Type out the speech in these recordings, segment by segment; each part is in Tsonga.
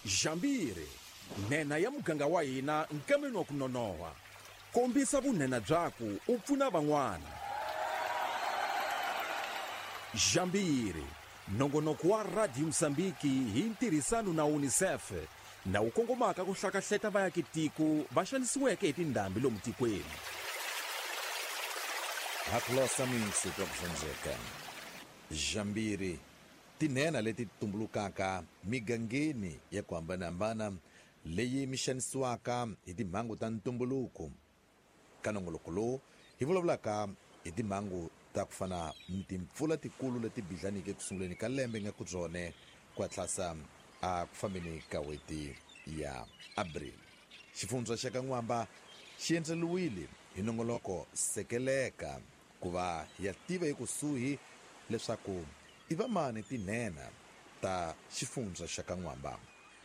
Jambiri, nena ya muganga wa hina nkambeni wa ku nonoha. Kombisa vunena byaku u pfuna van'wana. Jambiri, nongonoko wa Radio Msambiki hi ntirhisano na UNICEF na wu kongomaka ku hlakahleta vaakitiko va xanisiweke hi tindhambi lomu tikweni. Haklosa minsi twa kuvundzeka. Jambiri, tinena leti tumbulukaka migangeni ya ku hambanahambana leyi mi xanisiwaka hi timhangu ta ntumbuluko. Ka nongoloko lowu hi vulavulaka hi timhangu ta ku fana ni timpfula tikulu leti bihlanike ku sunguleni ka lembe nga ku byone ku hatlasa a ku fambeni ka n'hweti ya April. Xifundza xa ka N'wamba xi endleliwile hi nongoloko sekeleka ku va ya tiva hi kusuhi leswaku i va mani tinena ta xifundza xa ka N'wamba.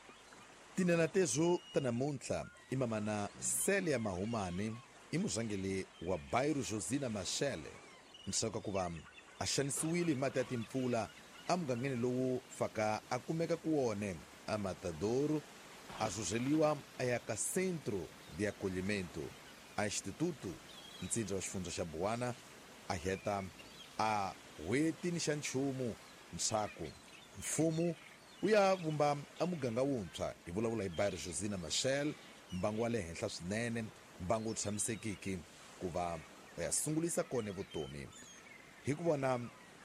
Tinena tezo ta namuntlha i mamana Celia Mahumani, i muzangeli wa Bairro Josina Mashele, msaka ku va a xanisiwile hi mati ya timpfula a mugangeni lowu faka a kumeka ku wone a Matadoro, a zuzeliwa a ya ka Centro de Acolhimento a Instituto ntsindza wa xifundza xa Buwana, a heta a hwetini xa nchumu ntshaku mfumo wu ya vumba a muganga wuntshwa hi vulavula hi Bairro Josina Mashele, mbangu wa le henhla swinene, mbangu wu tshamisekiki ku va ya sungulisa kone vutomi hi ku vona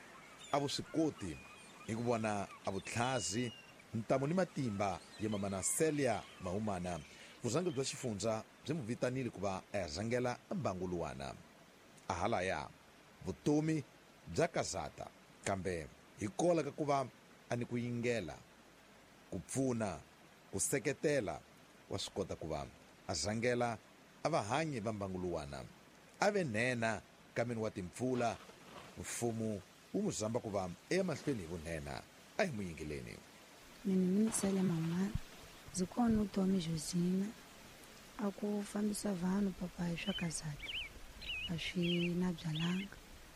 a vuswikoti, hi ku vona a vutlhazi, ntamu ni matimba ya mamana Celia Mahumana. Vuzangi bya xifundza byi mu vitanile ku va a ya rhangela mbangu luwana. A halaya vutomi bya kazata, kambe hi kola ka ku va a ni ku yingela, ku pfuna, ku seketela, wa swi kota ku va a rhangela a vahanyi va mbangu luwana. A ve nena kameni wa timpfula, mfumo wu mu zamba ku va emahlweni hi vunena. A hi mu yingeleni. Mina ni Celia Mahumani, ndzi kona uTomi Josina, a ku fambisa vanhu papa hi swa kazata a swi na byalanga,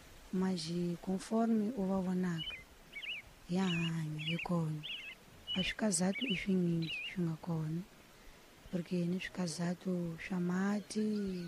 maji conforme u va vonaka ya hanya hi kona. A swikazato i swinyingi swi nga kona, porque ni swikazato swa mati,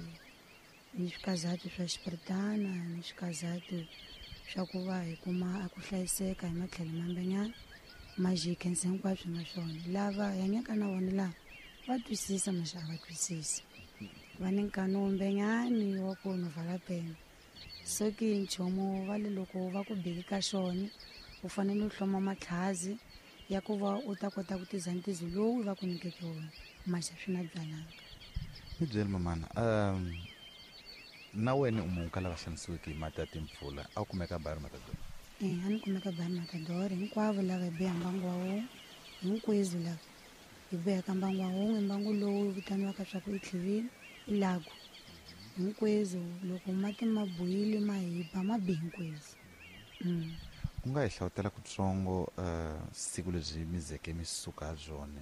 ni swikazato swa xipiritana, ni swikazato swa ku va hi kuma a ku hlayiseka hi matlhelo mambanyana. Maji khensa hinkwaswo na swona. Lava hanyaka na vona lava va twisisa maxa a va twisisi, va ni nkanombenyani wa ku no vala pena. So ke nchumu va le loko va ku beki ka xona u fanele u hloma matlhazi ya ku va u ta kota ku tiza ntizo lowu va ku nyikeke wona, maxa swi na byalanga. Ni byeli mamana, na wena u munhu ka lava xanisiweke hi mati ya timpfula a wu kumeka Bairro Matadoro? A ni kumeka Bairro Matadoro, hinkwavo lava hi biha mbangu wa wun'we, hinkwerhu lava hi bihaka mbangu wa wun'we, mbangu lowu vitaniwaka swa ku i Tlhivini, i Lago. Hinkwerhu loko mati ma bohile ma hiba ma bihi hinkwerhu. U nga hi hlawutela kutsongo siku lebyi mi zeke mi suka ha byone,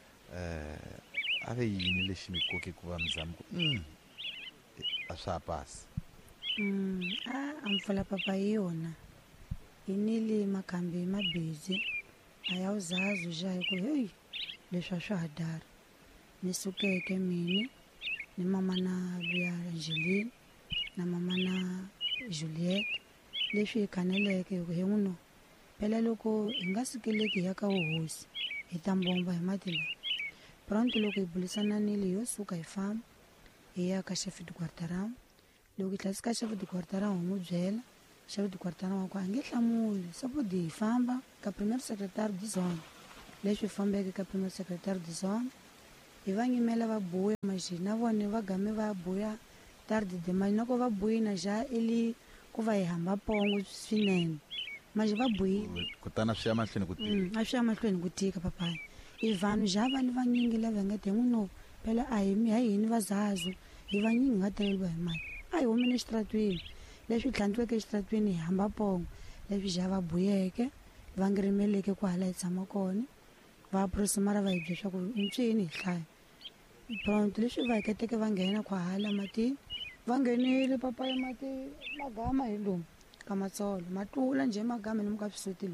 a ve yini lexi mi koke ku va mi zama ku a swa ha pasi? A mpfula papa hi yona hi nile makhambi mabhizi a ya uzazi ja hi ku heyi leswi a swa ha dari. Ni sukeke mini ni mamana Luya Angeline na mamana Juliet, leswi hi kaneleke hi ku he n'wino phela loko hi nga sukeleki hi ya ka vuhosi hi ta mbomba hi mati lawa. Pronto loko hi bulisananile hi yo suka hi famba hi ya ka chef de quartier. Loko hi tlhasi ka chef de quartier hi n'wi byela, chef de quartier wa ku a nge hlamuli sapodi hi famba ka premier secretary de zone. Leswi hi fambeke ka premier secretary de zone hi va nyimela va buya maji na vona va game va buya tardi de maji na ko va buyina ja ili ku va hi hamba pongo swinene. Maji va buyile kutana swi ya mahlweni ku tika. A swi ya mahlweni ku tika papa. I vanhu ja va ni va nyingi lava nga te n'wino phela a hi mi hini va zazu hi va nyingi nga teleliwa hi mali. A hi humile exitratwini, leswi tlhantlhiweke exitratwini hi hamba pongo, leswi ja va buyeke va ngi rimeleke ku hala hi tshama kona. Va prosimara va hi bye swa ku ncini hi hlaya. Pronto leswi va heketeke va nghena ku hala mati, va nghenile papa ya mati magama hi lomu ka matsolo matlula nje magama ni muka swisoti lomu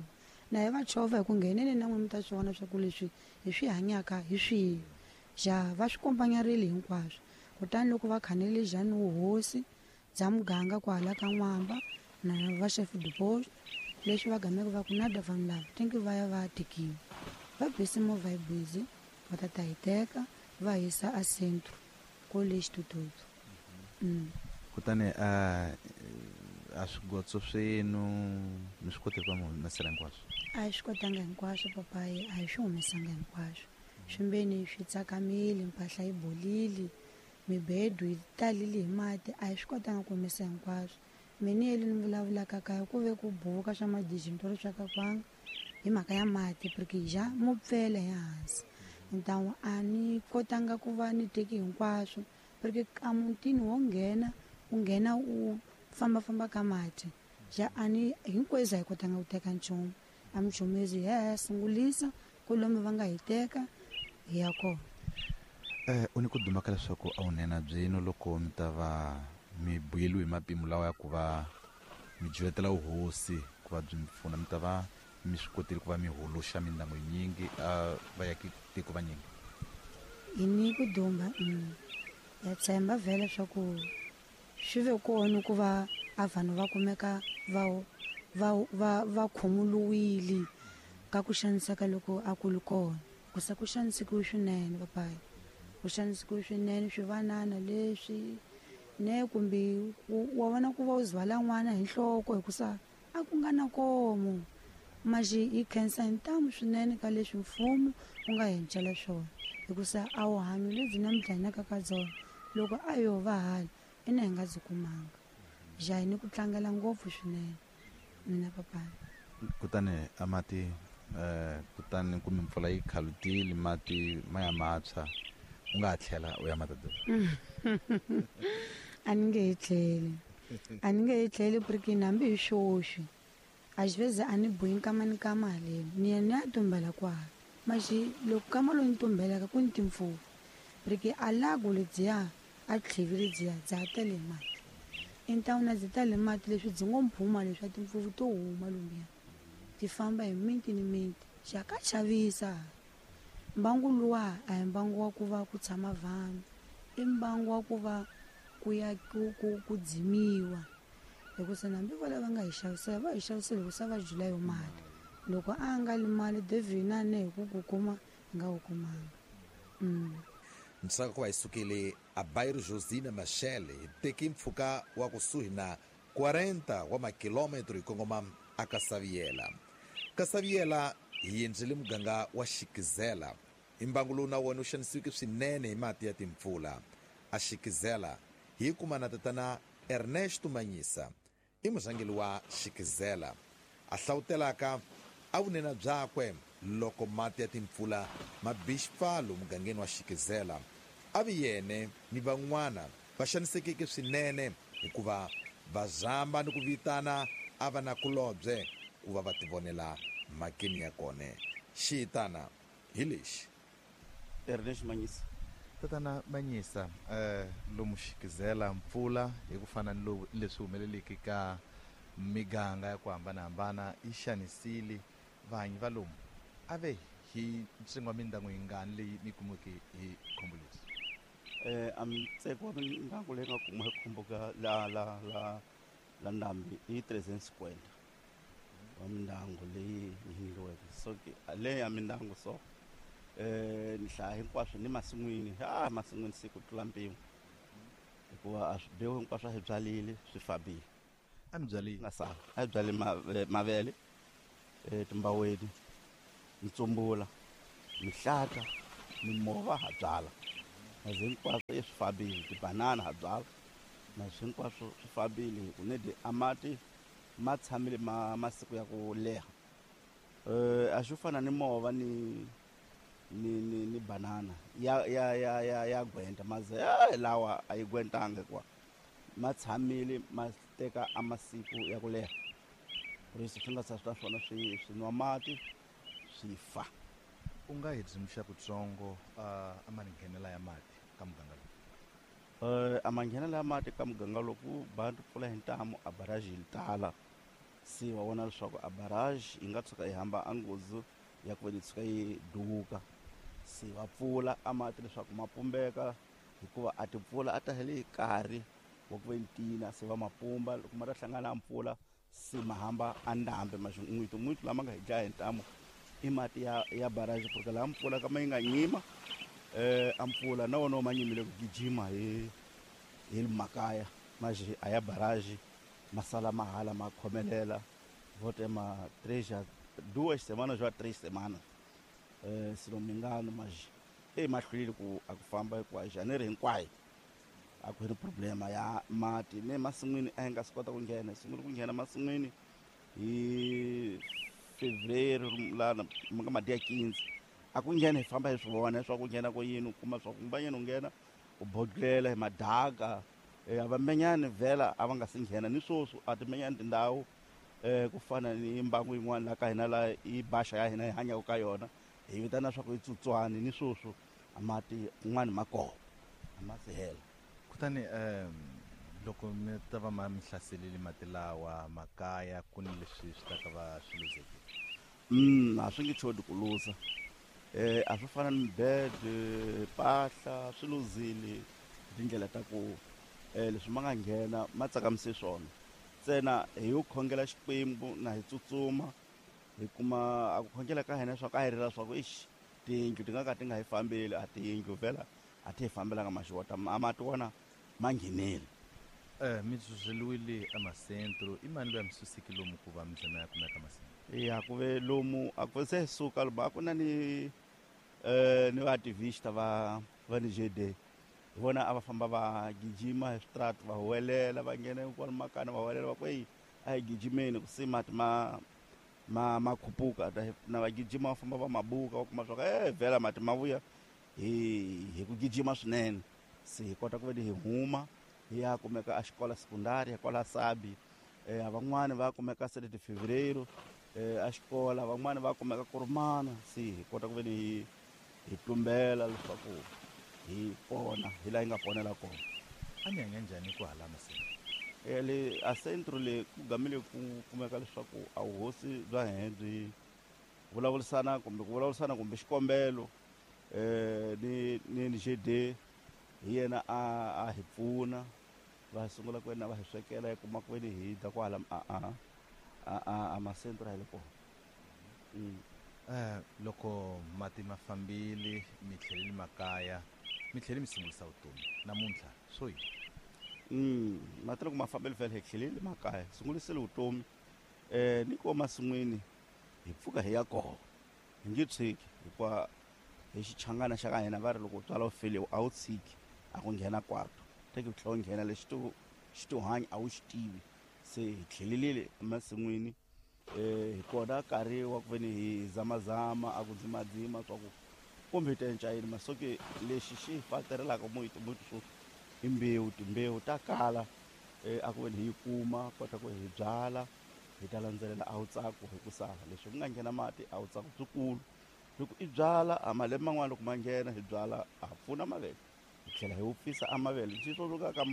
na hi va chovha hi ku ngheneni na n'wina mi ta swi vona swa ku leswi hi swi hanyaka hi swihi ja va swi kombanyarile hinkwaswo kutani loko va khanele jani vuhosi bya muganga kwahala ka n'wamba na va chef de post leswi va gameke va ku nada vanhu lava tenke va ya va tekiwa va bese movha yi busy va ta hi teka va yisa a centro kole xitututu kutani a swigotso swenu mi swi kotile ku va mi humesela hinkwaswo a hi swi kotanga hinkwaswo papayi a hi swi humesanga hinkwaswo swimbeni swi tsakamile mpahla yi bolile mibedo yi talile hi mati a hi swi kotanga ku humesa hinkwaswo miniyeli ni vulavulaka kaya ku ve ku buka swa madijintori swa kakwanga hi mhaka ya mati porque ja mo pfela ehansi ntan'we a ni kotanga ku va ni teki hinkwaswo porque ka mutini wo nghena u nghena u fambafamba ka mati ja a ni hinkwezi a hi kotanga ku teka nchumu a muchumezi he sungulisa ku lomu va nga hi teka hi ya kona u ni ku dumaka leswaku a wu nena byini loko mi ta va mi buyeliwe hi mapimo lawa ya ku va mi dyeletela vuhosi ku va byi mi pfuna mi ta va mi swi kotile ku va mi huluxa mindyangu yinyingi vaakitiko vanyingi hi ni ku dumba ya tshemba vhele swa ku swi ve kona ku va a vanhu va kumeka va khomuluwile ka ku xaniseka loko a kulu kona kusa ku xanisikiwe swinene papayi ku xanisikiwe swinene swivanana leswi ne kumbe wa vona ku va u zvala n'wana hi nhloko hikusa a ku nga na komo maji hi khensa hi ntamu swinene ka leswi mfumo u nga hi encela swona hikusa a wu hanyi lebyi na mi dlanyaka ka byona loko a yo va hala i na hi nga byi kumanga ja hi ni ku tlangela ngopfu swinene mina papayi kutani a mati kutani kumbe mpfula yi khalutile mati ma ya matshwa u nga ha tlhela u ya matadela a ni nge hi tlheli porque nambi hi xoxi a xi veze a ni bohi nkama ni kama haleni ni ya ni ya tumbela kwahala maxi loko kama lo ni tumbelaka ku ni timpfuvu porque a lago ledyiya a tlhevi ledyiya byi ha tele hi mati intawuna byi tale hi mati leswi byi ngo mphuma leswi a timpfuvu to huma lomuya ti famba hi minti ni minti xa ka chavisa mbangu luwa a hi mbangu wa ku va ku tshama vanhu i mbangu wa ku va ku ya ku dzimiwa hikusa nambi va lava nga hi xavisela va hi xavisela hikusa va jula yo mali loko a nga li mali devhina ne hi ku kuma hi nga wu kumanga ntsaka ku va hi sukile a bairro Josina Machele hi teki mpfhuka wa kusuhi na 40 wa makilometro hi kongoma a Kasaviela. Kasaviela hi endlele muganga wa Xikizela hi mbangu lowu na wona wu xanisiweke swinene hi mati ya timpfula. A Xikizela hi kuma na tatana Ernesto Manyisa i murhangeli wa Xikizela a hlawutelaka a vunena byakwe loko mati ya timpfula ma bixipfalo mugangeni wa Xikizela a vi yene ni van'wana va xanisekeke swinene hikuva va zamba ni ku vitana a va na kulobye ku va va tivonela makeni ya kone xitana hi lexi Ernesto Manyisa tatana Manyisa lomu Xikizela mpfula hi ku fana ni leswi humeleleke ka miganga ya ku hambanahambana i xanisile vanhu va lomu a ve hi ntsengo wa mindyangu yingani leyi mi kumeke hi khombo leri a mitseko wa mindyangu leyi nga kuma hi khombo ka la ndhambi i 350 wa mindyangu leyi hindliweke so leyi ya mindyangu so ni hlaya hinkwaswo ni masin'wini masin'wini siku tlula mpimo hikuva a swibewu hinkwaswo a hi byalile swi fambile a mi byalile nga sala a hi byale mavele timbaweni mtsumbula mihlata mimova ha byala nazi hinkwaswo swi fambile tibanana ha byala naswi hinkwaswo swi fambile hi ku nedi a mati ma tshamile masiku ya ku leha a swi fana ni mova ni banana ya gwenta maze lawa a yi gwentanga kwa ma tshamile ma teka a masiku ya ku leha leswi swi nga sa swi swona swi nwa mati swi fa u nga hi dzimxa kutsongo a maninghenela ya mati ka muganga lowu a mannghenela ya mati ka muganga lowu ku ba mpfula hi ntamu a baraji yi tala se wa vona leswaku a barrage yi nga tshuka yi hamba a nghozi ya ku ve ni tshuka yi duka se va pfula a mati leswaku ma pumbeka hikuva a timpfula a ta hele hi nkarhi wa ku ve ni tina se va mapumba loko ma ta hlangana a mpfula se ma hamba a ndhambi n'witi lama nga hi dlaya hi ntamu i mati ya barrage porque laha mpfula kama yi nga nyima a mpfula na wona ma nyimile ku gijima hi makaya maji a ya barrage masala mahala ma khomelela vote ma 2 semanas já 3 semanas se não me engano mas ma hlwelile ku a ku famba hinkwayo janeiro hinkwayo a ku ri problema ya mati ne masin'wini a hi nga swi kota ku nghena hi sungule ku nghena masin'wini hi fevereiro lana ka mati ya 15 a ku nghena hi famba hi swi vona swa ku nghena ko yini u kuma swa ku mbanyeni u nghena u bodlela hi madaka vamenyani vhela a va nga si nghena ni swoswo a timenyani tindhawu ku fana ni mbangu yin'wana laha ka hina laha i basha ya hina hi hanyaka ka yona hi vitana swa ku i tsutswani ni swoswo a mati kun'wani ma koho a ma si hela kutani loko mi ta va ma mi hlaselile mati lawa makaya ku ni leswi swi ta ka va swi luzekile a swi nge chodi ku luza a swi fana ni mibede mpahla swi luzile hi tindlela ta ku leswi ma nga nghena ma tsakamise swona ntsena hi yo khongela xikwembu na hi tsutsuma hi kuma a ku khongela ka hina swa ku a hi rila swa ku tiyindlu ti nga ka ti nga hi fambeli a tiyindlu vhela a ti hi fambelanga maxota a mati wona ma nghenile mi zuzeliwile emasentro i mani loyi a mi susiki lomu ku va mi ze mi ya kumeka masentro a ku ve lomu a ku ve se hi suka lomu a ku na ni vaactivista va ni GD hi vona a va famba va gijima hi switarata va huwelela va nghena hinkwani makani va huwelela va ku a hi gijimeni ku se mati ma khupuka na va gijima va famba va mabuka va kuma swa ku vhela mati ma vuya hi ku gijima swinene se hi kota ku ve ni hi huma hi ya kumeka a xikola sekundari ya kwala Sabi van'wani va kumeka 7 Fevereiro a xikola van'wani va kumeka Kurumana se hi kota ku ve ni hi tlumbela leswaku hi pona hi laha hi nga ponela kona a mi hanya njhani ku hala masentro le a centro le ku gamile ku kumeka leswaku a vuhosi bya hina byi vulavurisana kumbe xikombelo ni GD hi yena a hi pfuna va sungula ku yena va hi swekela hi kuma ku ve ni hi dya kwala a masentro a hi le kona loko mati ma fambile mi tlhelile makaya mi tlhele mi sungulisa vutomi namuntlha swo yini mati loko ma fambile vhele hi tlhelile makaya sungulisile vutomi ni ko masin'wini hi pfuka hi ya koho hi nge tshiki hikuva hi xichangana xa ka hina va ri loko u tswala u fele a wu tshiki a ku nghena kwarto teki u tlhela u nghena lexi to hanya a wu xi tivi se hi tlhelelile emasin'wini hi kona nkarhi wa ku ve ni hi zamazama a ku dzimadzima swa ku kumbe hi ta endla yini masoke lexi xi hi faterelaka muti swo i timbewu ta kala a ku ve ni hi kuma kota ku hi byala hi ta landzelela a wu tsako hi ku sala leswi ku nga nghena mati a wu tsako byikulu loko i byala a malembe man'wana loko ma nghena hi byala a pfuna mavele hi tlhela hi wupfisa a mavele swi tsundzuka ka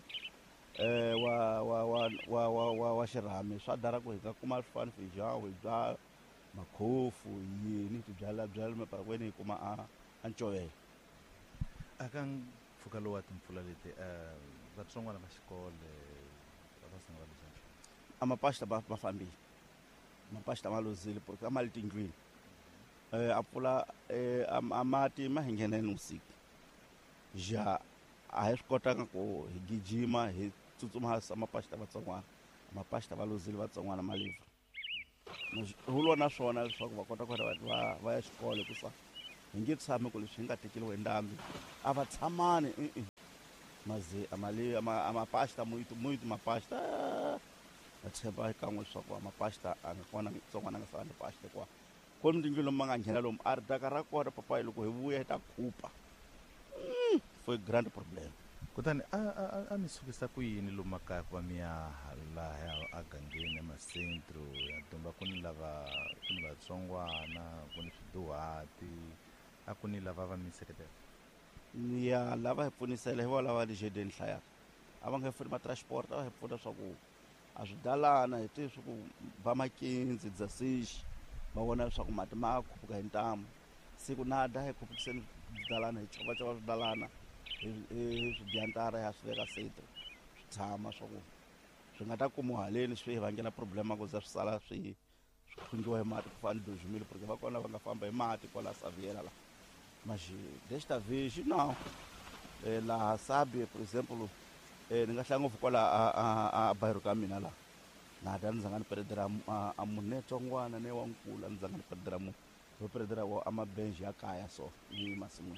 wa xirhami swa dara ku hi nga kuma swifaniso hi jawu hi byala makhofu yini ti byala mapakweni hi kuma a ncovela aka mpfhuka lowu wa timpfula leti vatsongwana va xikole va sungula leswi a mapasta ma fambile mapasta ma luzile porque a ma le tindlwini a pfula a mati ma hi ngheneni vusiku ja a hi swi kotanga ku hi gijima hi tsutsuma mapasta mapasta va luzile vatsongwana ma livha hulwa na swona leswaku va kota ku va ya xikolo hikusa hi nge tshami ku leswi hi nga tekeliwe ndhambi a va tshamani maze a mapasta muito mapasta va tshemba kan'we leswaku mapasta a nga kona tsongwana nga sala pasta kwa koni tindlu lomu ma nga nghena lomu a ri daka ra kona papayi loko hi vuya hi ta khupa for grand problem kutani a mi sukisa ku yini lomu makaya ku va mi ya laha agangeni emasentro ya domba ku ni vatsongwana ku ni swiduhati a ku ni lava va mi seketela ya lava hi pfunisela hi vo lava ni jedeni hlayaka a va nga hi pfuni matransport a va hi pfuna swa ku a swi dalana hi tihi swa ku va makindzi 16 va vona leswaku mati ma khuphuka hi ntamu siku na da hi khupukiseni dalana hi chovachova swidalana hi swidyantara ya swi veka setri swi tshama swa ku swi nga ta kumiwa haleni swi vangela problema ku za swi sala swi khungiwa hi mati ku fana dozimile porque va kona va nga famba hi mati kwala saviela la mas desta vez não laha sabe por exemplo ni nga hlaya ngopfu kwala a bayiro ka mina la na da ni zanga ni peredera a muneto n'wana ne wa nkula ni zanga ni peredera mu vo peredera wo a mabenji ya kaya so ni masin'wini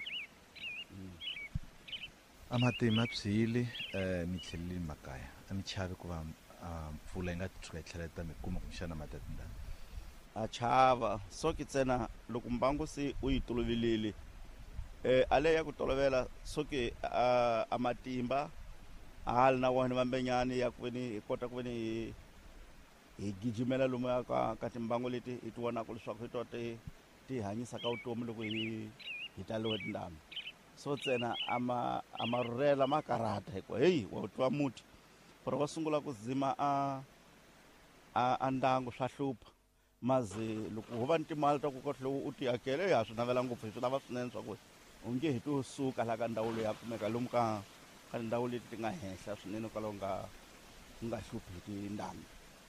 a mati ma tshwile mi tlhelelini makaya a mi chavi ku va mpfula yi nga tshuka yi tlheleta mi kuma kumbexana mati ya tindhawu a chava so ki ntsena loko mbangu se u yi tolovelile ale ya ku tolovela so ki a matimba hali na wona vambenyani ya ku veni hi kota ku veni hi gijimela lomu ya ka timbangu leti hi ti vonaka leswaku hi to ti hanyisaka vutomi loko hi taliwe tindhambi so ntsena a marhurhela ma karhata hikuva heyi wa twa muti pora va sungula ku zima a ndangu swa hlupha maze loko ho va ni timali ta ku kotlhe u ti hakele ya swi navela ngopfu hi swi lava swinene swa ku u nge hi to suka la ka ndhawu leyi ya kumeka lomu ka ndhawu leti ti nga henhla swinene kwalaho nga hluphi hi tindhambi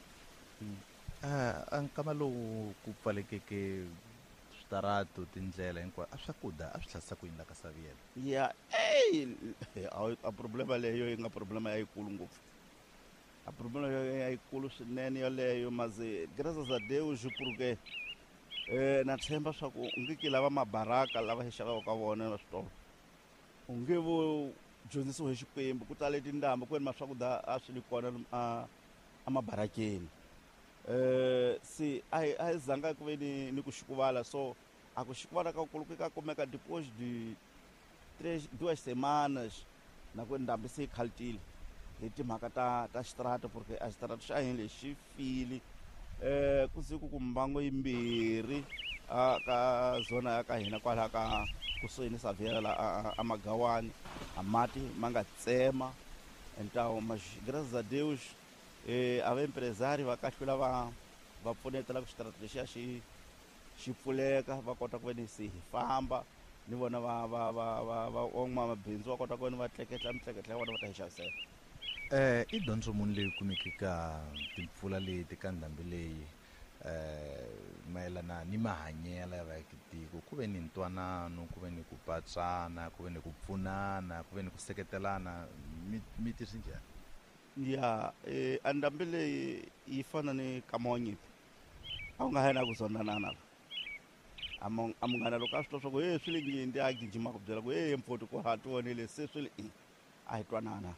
a nkama lowu ku pfalekeke switarato tindlela hinkwayo a swakudya a swi hlayisa ku yini la ka saviela ya a problema leyo yi nga problema yayikulu ngopfu a problema yayikulu swinene yoleyo maze graças a Deus porque na tshemba swa ku u nge ki lava mabaraka lava hi xavaka ka vona na switolo u nge vo dyondzisiwa hi Xikwembu ku tale tindhambi ku ni maswakudya a swi ri kona a mabarakeni se a hi zanga ku ve ni ku xikuvala so a ku xikuvala ka kulu ka kumeka depois de 2 semanas na ku ndhambi se yi khaltile hi timhaka ta xitarata porque a xitarata xa hina lexi fili ku siku ku mbango yimbirhi ka zona ya ka hina kwala ka kusuhi ni saviela la a magawani a mati ma nga tsema então mas graças a Deus a va empresário va kahlula va pfuneta la ku xitarata lexiya xi pfuleka va kota ku ve ni se hi famba ni vona van'wamabindzu va kota ku ve ni va tleketla mitleketla ya vona va ta hi xavisela i dyondzo muni leyi kumekeka timpfula leti ka ndhambi leyi mayelana ni mahanyelo ya vaakitiko ku ve ni ntwanano ku ve ni ku patsana ku ve ni ku pfunana ku ve ni ku seketelana mi ti swi njhani ya a ndhambi leyi yi fana ni kama wa nyimpi a wu nga hayi na ku zondanana a munghana loko a swi twa swa ku swi le nyindi a gijima ku byela ku mpfoti ku ha ti vonile se swi le a hi twanana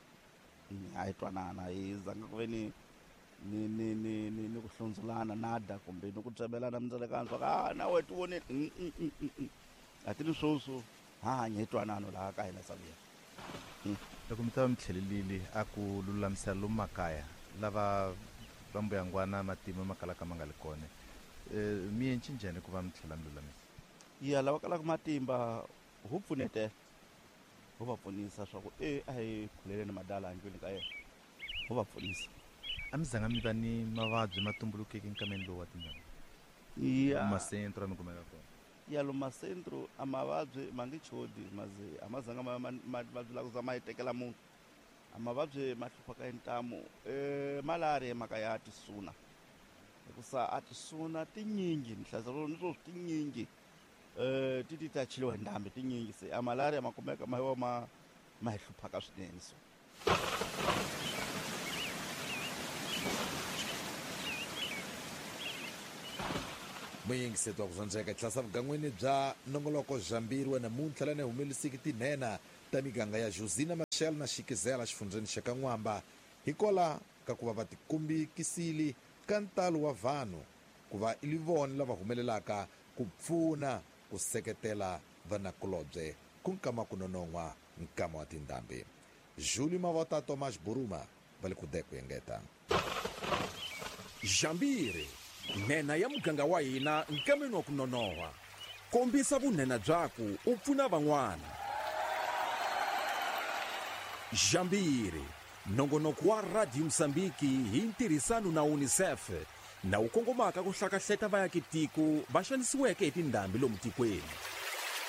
hi zanga ku ve ni ku hlundzulana nada kumbe ni ku tsemelana mindzelekano swa ku na we ti vonile a ti ni swoswo ha hanya hi twanano laha ka hina saviela loko mi ta va mi tlhelelile a ku lulamisela lomu makaya lava va mbuyangwana matima ma kalaka ma nga le kona mi yenci njhani ku va mi tlhela mi lulamisa ya lava kalaka matimba hu pfunetela hu va pfunisa swa ku a hi khuleleni madala handlwini ka yena hu va pfunisa a mi zanga mi va ni mavabyi ma tumbulukeke nkameni lowu wa tindhambi masentro mi kumeka kona ya lo masentro a mavabyi ma nge chodi maze a ma zanga mavabyi la ku za ma yi tekela munhu a mavabyi ma hluphaka hi ntamu malaria mhaka ya tisuna hikusa a tisuna tinyingi ni hlayisa ni swo tinyingi ti tachiliwa hi ndhambi tinyingi se a malaria ma kumeka ma yiwa ma hi hluphaka swinene so muyingiseti wa ku zondzeka tlhasa vugan'wini bya nongoloko Zhambiri wena namuntlha lani humelisiki tinhena ta miganga ya Josina Machel na Xikizela xifundzeni xa ka N'wamba hikola ka ku va va tikumbikisile ka ntalo wa vanhu ku va ili vona lava humelelaka ku pfuna ku seketela vanakulobye ku nkama ku nonon'wa nkama wa tindhambi. Julie Mavota, Tomas Buruma va le ku deku yengeta Zhambiri nena ya muganga wa hina nkameni wa ku nonoha. Kombisa vunena byaku u pfuna van'wana. Zhambiri nongonoko wa radio msambiki hi ntirhisano na unicef na wu kongomaka ku hlakahleta vaakitiko va xanisiweke hi tindhambi lomu tikweni.